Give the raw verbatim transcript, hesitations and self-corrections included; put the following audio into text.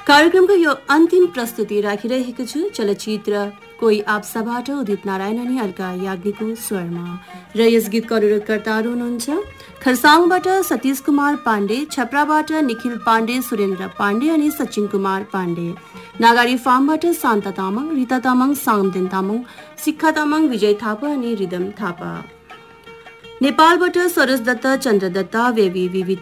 कार्यक्रमको यो अन्तिम प्रस्तुति राखिरहेको छु चलचित्र कोही आपसाबाट उदित नारायण अनि अलका याग्निकको स्वरमा र यस गीतको अनुरोधकर्ताहरू हुनुहुन्छ खरसाङबाट सतीश कुमार पाण्डे, छपराबाट निखिल पाण्डे, सुरेन्द्र पाण्डे अनि सचिन कुमार पाण्डे, नागारी फार्मबाट शान्ता तामाङ, रिता तामाङ, सामदेन तामाङ, शिखा तामाङ, विजय थापा अनि रिदम थापा, नेपालबाट सरोज दत्त, चन्द्र दत्त, बेबी विवि